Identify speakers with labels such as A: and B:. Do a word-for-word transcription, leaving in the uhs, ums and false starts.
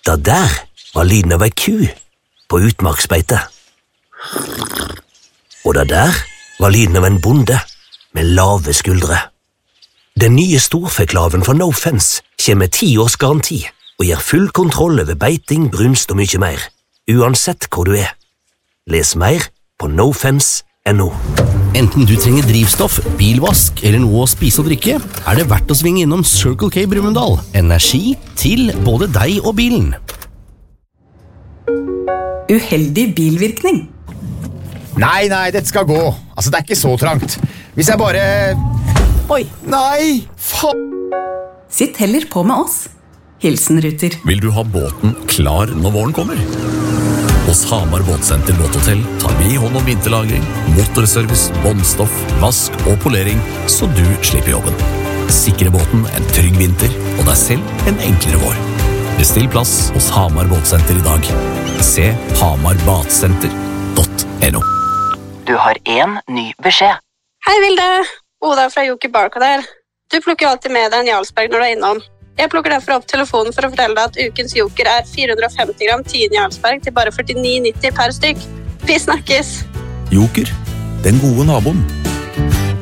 A: Da der var lyden av ei ku på utmarksbeite. Og da der var lyden av en bonde med lave skuldre. Den nye storfeklaven fra No Fence kommer med ti års garanti og gir full kontroll over beiting, brunst og mye mer, uansett hvor du er. Les mer på no fence punktum no.
B: Enten du trenger drivstoff, bilvask eller noe å spise og drikke, er det verdt å svinge innom Circle K Brumunddal. Energi til både deg og bilen.
C: Uheldig bilvirkning.
D: Nei, nei, dette skal gå. Altså, det er ikke så trangt. Hvis jeg bare...
C: Oi.
D: Nei, faen.
C: Sitt heller på med oss. Hilsen Ruter.
E: Vil du ha båten klar når våren kommer? Hos Hamar Båtsenter Båthotell tar vi hånd om vinterlagring, motorservice, båndstoff, vask og polering, så du slipper jobben. Sikre båten en trygg vinter, og deg selv en enklere vår. Bestill plass hos Hamar Båtsenter i dag. Se hamar batsenter punktum no.
F: Du har en ny beskjed.
G: Hei Vilde, Oda fra Joker Barcode her. Du plukker jo alltid med deg en Jarlsberg når du er innom. Jeg plukker derfor opp telefonen for å fortelle deg at ukens Joker er fire hundre og femti gram tien Jarlsberg til bare førtini nitti per stykk. Vi snakkes!
E: Joker, den gode naboen.